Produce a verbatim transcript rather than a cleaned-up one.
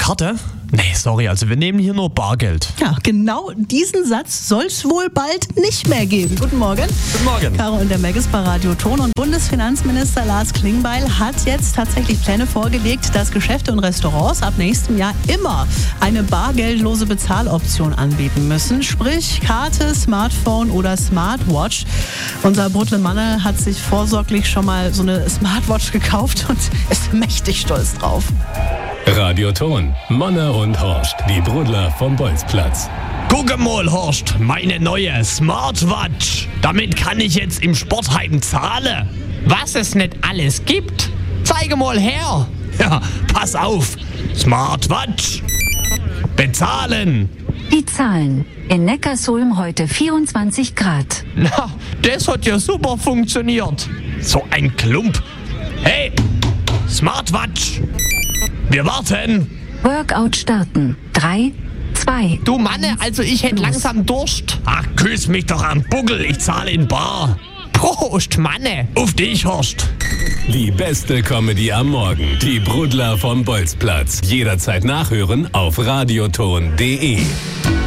Karte? Nee, sorry, also wir nehmen hier nur Bargeld. Ja, genau diesen Satz soll es wohl bald nicht mehr geben. Guten Morgen. Guten Morgen. Caro und der Megis bei Radio Ton. Und Bundesfinanzminister Lars Klingbeil hat jetzt tatsächlich Pläne vorgelegt, dass Geschäfte und Restaurants ab nächstem Jahr immer eine bargeldlose Bezahloption anbieten müssen. Sprich Karte, Smartphone oder Smartwatch. Unser Brutle Manne hat sich vorsorglich schon mal so eine Smartwatch gekauft und ist mächtig stolz drauf. Radio Ton, Manne und Horst, die Brudler vom Bolzplatz. Guck mal, Horst, meine neue Smartwatch. Damit kann ich jetzt im Sportheim zahlen. Was es nicht alles gibt? Zeige mal her. Ja, pass auf. Smartwatch. Bezahlen. Die Zahlen. In Neckarsulm heute vierundzwanzig Grad. Na, das hat ja super funktioniert. So ein Klump. Hey, Smartwatch. Wir warten. Workout starten. Drei, zwei. Du Manne, also ich hätte langsam Durst. Ach, küss mich doch am Buckel. Ich zahle in bar. Prost, Manne. Auf dich, Horst. Die beste Comedy am Morgen. Die Brudler vom Bolzplatz. Jederzeit nachhören auf radioton punkt de.